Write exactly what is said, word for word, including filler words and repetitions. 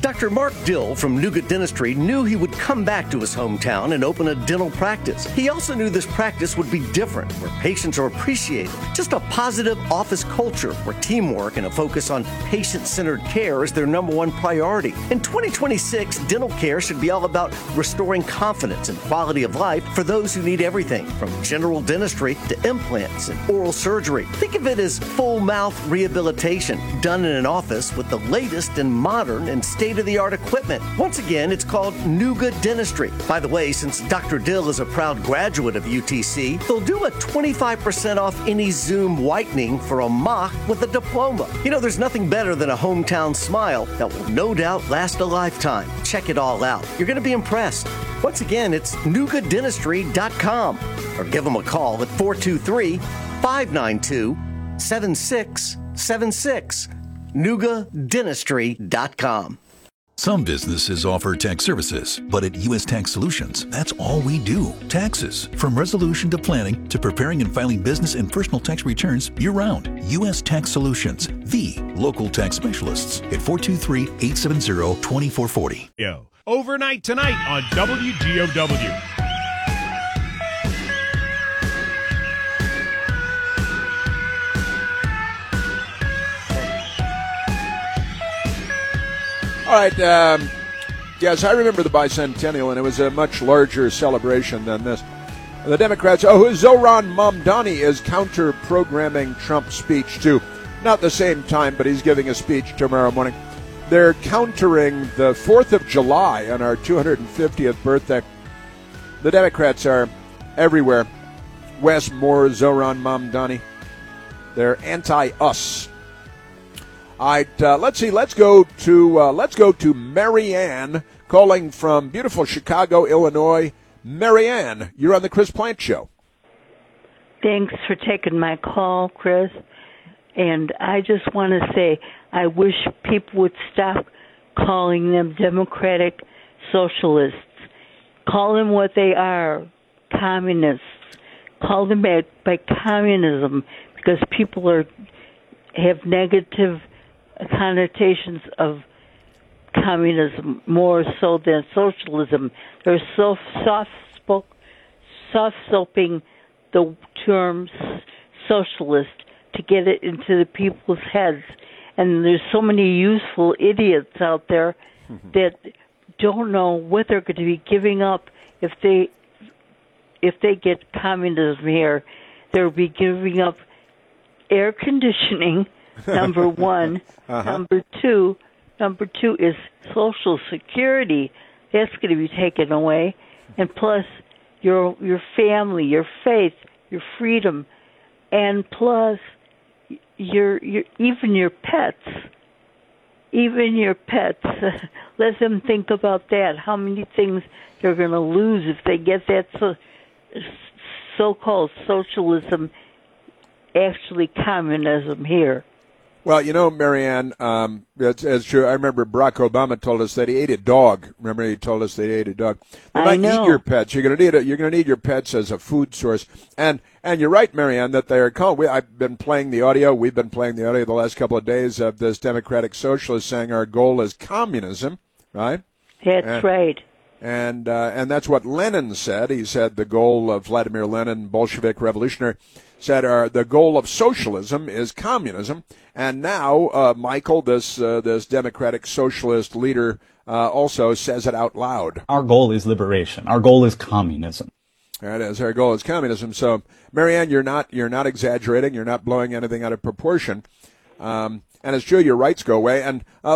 Doctor Mark Dill from New Good Dentistry knew he would come back to his hometown and open a dental practice. He also knew this practice would be different, where patients are appreciated. Just a positive office culture where teamwork and a focus on patient-centered care is their number one priority. In twenty twenty-six, dental care should be all about restoring confidence and quality of life for those who need everything from general dentistry to implants and oral surgery. Think of it as full mouth rehabilitation done in an office with the latest and modern and state-of-the-art equipment. Once again, it's called New Good Dentistry. By the way, since Doctor Dill is a proud graduate of U T C, they'll do a twenty-five percent off any Zoom whitening for a mock with a diploma. You know, there's nothing better than a hometown smile that will no doubt last a lifetime. Check it all out. You're going to be impressed. Once again, it's new good dentistry dot com or give them a call at four two three, five nine two, seven six seven six. Nuga Dentistry dot com. Some businesses offer tax services, but at U S Tax Solutions, that's all we do. Taxes. From resolution to planning to preparing and filing business and personal tax returns year-round. U S Tax Solutions, the local tax specialists at four two three, eight seven zero, two four four zero. Yo, overnight tonight on W G O W. All right. Um, yes, I remember the bicentennial, and it was a much larger celebration than this. The Democrats, oh, Zohran Mamdani is counter-programming Trump's speech, too. Not the same time, but he's giving a speech tomorrow morning. They're countering the fourth of July on our two hundred fiftieth birthday. The Democrats are everywhere. Wes Moore, Zohran Mamdani. They're anti-us. All right, uh, let's see. Let's go to uh, let's go to Marianne calling from beautiful Chicago, Illinois. Marianne, you're on the Chris Plant Show. Thanks for taking my call, Chris. And I just want to say I wish people would stop calling them Democratic Socialists. Call them what they are, communists. Call them by, by communism, because people are have negative connotations of communism more so than socialism. They're so soft spoke, soft soaping the term socialist to get it into the people's heads. And there's so many useful idiots out there mm-hmm. that don't know what they're going to be giving up if they if they get communism here. They'll be giving up air conditioning. Number one. uh-huh. Number two. Number two is Social Security. That's going to be taken away, and plus your your family, your faith, your freedom, and plus your your even your pets, even your pets. Let them think about that. How many things they're going to lose if they get that so, so-called socialism, actually communism here. Well, you know, Marianne, um, it's, it's true. I remember Barack Obama told us that he ate a dog. Remember, he told us that he ate a dog. You I might know. eat your pets. You're going to need a, You're going to need your pets as a food source. And and you're right, Marianne, that they are calling. We, I've been playing the audio. We've been playing the audio the last couple of days of this Democratic Socialist saying our goal is communism, right? That's and, right. And uh, and that's what Lenin said. He said the goal of Vladimir Lenin, Bolshevik revolutionary, said our, the goal of socialism is communism. And now, uh, Michael, this uh, this Democratic Socialist leader, uh, also says it out loud. Our goal is liberation. Our goal is communism. That is, our goal is communism. So, Marianne, you're not you're not exaggerating. You're not blowing anything out of proportion. Um, and it's true, your rights go away. And uh,